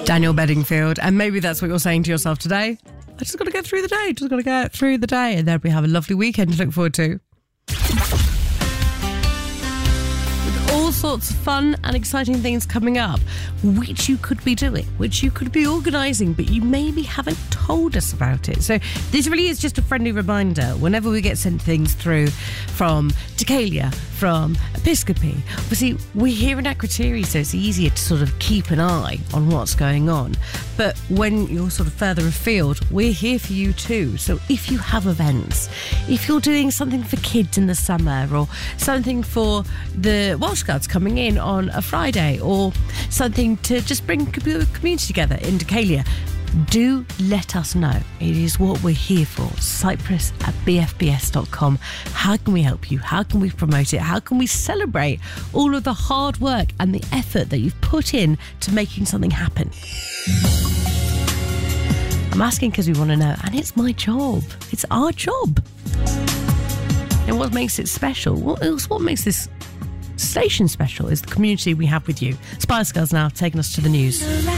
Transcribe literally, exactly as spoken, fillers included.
Daniel Bedingfield. And maybe that's what you're saying to yourself today. I just got to get through the day. Just got to get through the day. And then we have a lovely weekend to look forward to. All sorts of fun and exciting things coming up, which you could be doing, which you could be organising, but you maybe haven't told us about it. So this really is just a friendly reminder. Whenever we get sent things through from Decalia, from Episcopi, obviously we're here in Akrotiri, so it's easier to sort of keep an eye on what's going on. But when you're sort of further afield, we're here for you too. So if you have events, if you're doing something for kids in the summer, or something for the Welsh Guards coming in on a Friday, or something to just bring the community together in Decalia, do let us know. It is what we're here for. Cyprus at b f b s dot com. How can we help you? How can we promote it? How can we celebrate all of the hard work and the effort that you've put in to making something happen? I'm asking because we want to know, and it's my job. It's our job. And what makes it special? What else? What makes this station special is the community we have with you. Spice Girls now taking us to the news.